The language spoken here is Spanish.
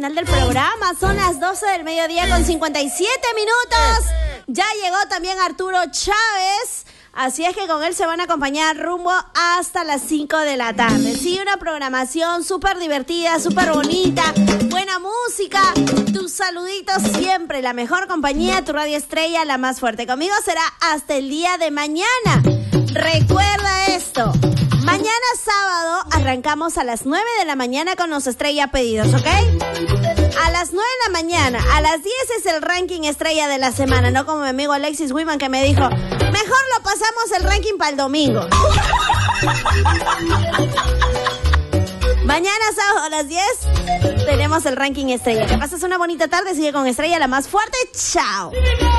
final del programa. Son las 12 del mediodía con 57 minutos. Ya llegó también Arturo Chávez. Así es que con él se van a acompañar rumbo hasta las 5 de la tarde. Sí, una programación súper divertida, súper bonita, buena música, tus saluditos siempre, la mejor compañía, tu radio estrella, la más fuerte. Conmigo será hasta el día de mañana. Recuerda esto, mañana sábado arrancamos a las 9 de la mañana con los estrella pedidos, ¿ok? A las 9 de la mañana, a las 10 es el ranking estrella de la semana, no como mi amigo Alexis Wiman que me dijo, mejor lo pasamos el ranking para el domingo. Mañana sábado a las 10 tenemos el ranking estrella. Que pases una bonita tarde, sigue con Estrella la más fuerte, chao.